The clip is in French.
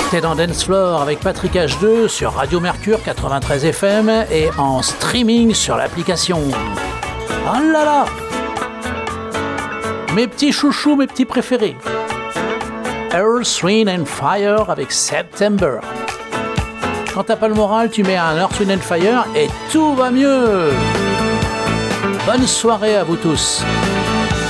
T'es dans Dance Floor avec Patrick H2 sur Radio Mercure 93 FM et en streaming sur l'application. Oh là là! Mes petits chouchous, mes petits préférés. Earth, Wind and Fire avec September. Quand t'as pas le moral, tu mets un Earth, Wind and Fire et tout va mieux. Bonne soirée à vous tous.